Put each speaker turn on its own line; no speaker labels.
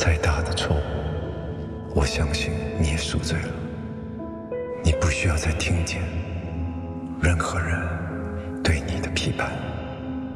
再大的错误，我相信你也赎罪了。你不需要再听见任何人对你的批判。